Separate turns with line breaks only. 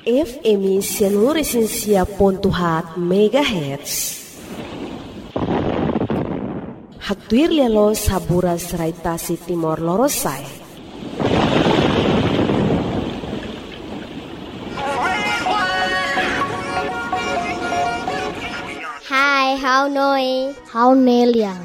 FM 106.7 MHz. Hatuir lelo saburas raitasi Timor Lorosai.
Hai, hao noi,
hao ne liang.